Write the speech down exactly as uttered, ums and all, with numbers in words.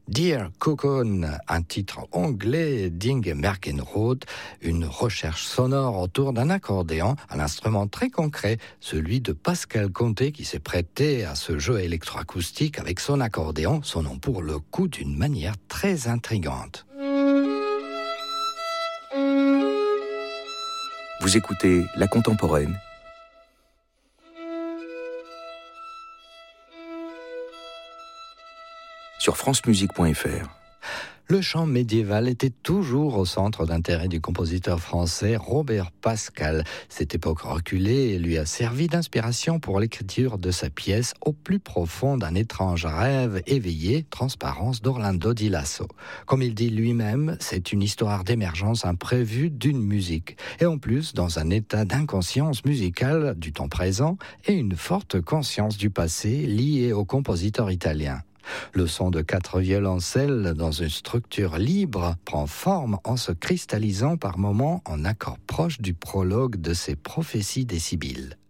Dear Cocoon, un titre anglais d'Inge Merkenroth, une recherche sonore autour d'un accordéon, un instrument très concret, celui de Pascal Conté qui s'est prêté à ce jeu électroacoustique avec son accordéon, sonnant pour le coup d'une manière très intrigante. Vous écoutez La Contemporaine sur francemusique point f r. Le chant médiéval était toujours au centre d'intérêt du compositeur français Robert Pascal. Cette époque reculée lui a servi d'inspiration pour l'écriture de sa pièce Au plus profond d'un étrange rêve éveillé, Transparence d'Orlando di Lasso. Comme il dit lui-même, c'est une histoire d'émergence imprévue d'une musique. Et en plus, dans un état d'inconscience musicale du temps présent et une forte conscience du passé liée au compositeur italien. Le son de quatre violoncelles dans une structure libre prend forme en se cristallisant par moments en accord proche du prologue de ses prophéties des Sibylles.